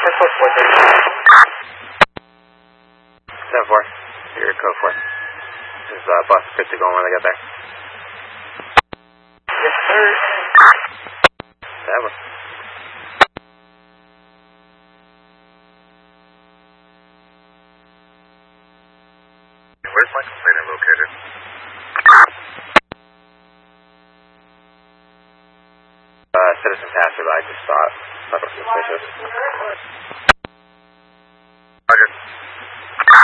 code 4, 7-4, you're code 4. Is bus good to go when they get there? Yes, sir. 7. Where's my complainant located? Citizen passerby, just saw it. Nothing suspicious.